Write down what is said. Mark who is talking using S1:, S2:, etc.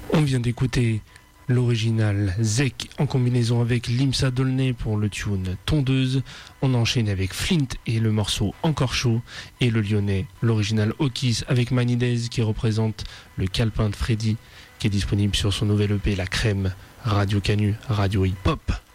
S1: On vient d'écouter l'original Zek en combinaison avec Limsa Dolnay pour le tune Tondeuse. On enchaîne avec Flint et le morceau Encore chaud. Et le lyonnais, l'original Okis avec Manidez qui représente le calepin de Freddy qui est disponible sur son nouvel EP La Crème, Radio Canu, Radio Hip Hop.